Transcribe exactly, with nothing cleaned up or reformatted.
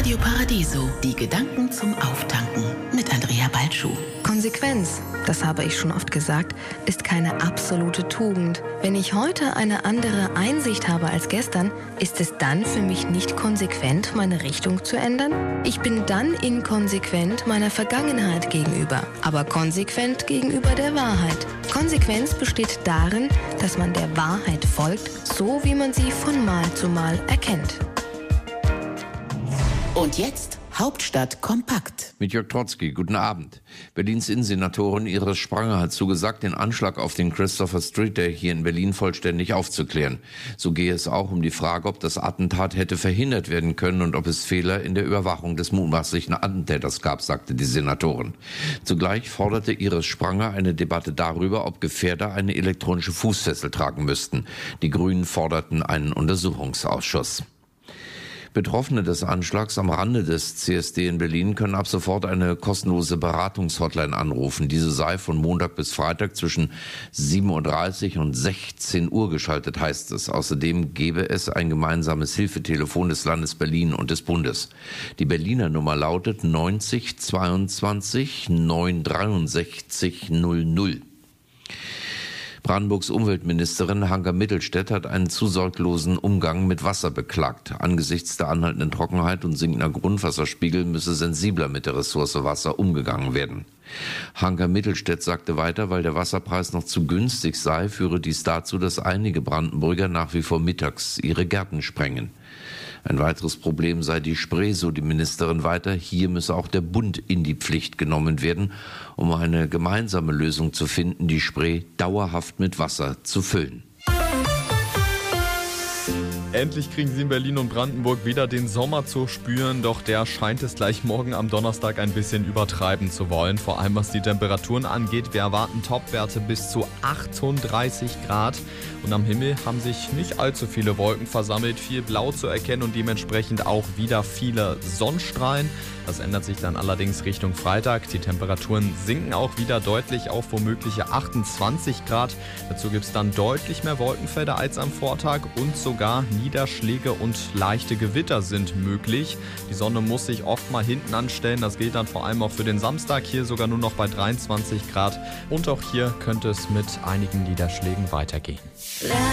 Radio Paradiso, die Gedanken zum Auftanken mit Andrea Balschuh. Konsequenz, das habe ich schon oft gesagt, ist keine absolute Tugend. Wenn ich heute eine andere Einsicht habe als gestern, ist es dann für mich nicht konsequent, meine Richtung zu ändern? Ich bin dann inkonsequent meiner Vergangenheit gegenüber, aber konsequent gegenüber der Wahrheit. Konsequenz besteht darin, dass man der Wahrheit folgt, so wie man sie von Mal zu Mal erkennt. Und jetzt Hauptstadt kompakt. Mit Jörg Trotzki, guten Abend. Berlins Innensenatorin Iris Spranger hat zugesagt, den Anschlag auf den Christopher Street Day hier in Berlin vollständig aufzuklären. So gehe es auch um die Frage, ob das Attentat hätte verhindert werden können und ob es Fehler in der Überwachung des mutmaßlichen Attentäters gab, sagte die Senatorin. Zugleich forderte Iris Spranger eine Debatte darüber, ob Gefährder eine elektronische Fußfessel tragen müssten. Die Grünen forderten einen Untersuchungsausschuss. Betroffene des Anschlags am Rande des C S D in Berlin können ab sofort eine kostenlose Beratungshotline anrufen. Diese sei von Montag bis Freitag zwischen sieben Uhr dreißig und sechzehn Uhr geschaltet, heißt es. Außerdem gebe es ein gemeinsames Hilfetelefon des Landes Berlin und des Bundes. Die Berliner Nummer lautet neunzig zweiundzwanzig neun dreiundsechzig null null. Brandenburgs Umweltministerin Hanka Mittelstädt hat einen zu sorglosen Umgang mit Wasser beklagt. Angesichts der anhaltenden Trockenheit und sinkender Grundwasserspiegel müsse sensibler mit der Ressource Wasser umgegangen werden. Hanka Mittelstädt sagte weiter, weil der Wasserpreis noch zu günstig sei, führe dies dazu, dass einige Brandenburger nach wie vor mittags ihre Gärten sprengen. Ein weiteres Problem sei die Spree, so die Ministerin weiter. Hier müsse auch der Bund in die Pflicht genommen werden, um eine gemeinsame Lösung zu finden, die Spree dauerhaft mit Wasser zu füllen. Endlich kriegen sie in Berlin und Brandenburg wieder den Sommer zu spüren, doch der scheint es gleich morgen am Donnerstag ein bisschen übertreiben zu wollen. Vor allem was die Temperaturen angeht. Wir erwarten Topwerte bis zu achtunddreißig Grad. Und am Himmel haben sich nicht allzu viele Wolken versammelt, viel Blau zu erkennen und dementsprechend auch wieder viele Sonnenstrahlen. Das ändert sich dann allerdings Richtung Freitag. Die Temperaturen sinken auch wieder deutlich auf womögliche achtundzwanzig Grad. Dazu gibt es dann deutlich mehr Wolkenfelder als am Vortag und sogar Niederschläge und leichte Gewitter sind möglich. Die Sonne muss sich oft mal hinten anstellen. Das gilt dann vor allem auch für den Samstag. Hier sogar nur noch bei dreiundzwanzig Grad. Und auch hier könnte es mit einigen Niederschlägen weitergehen.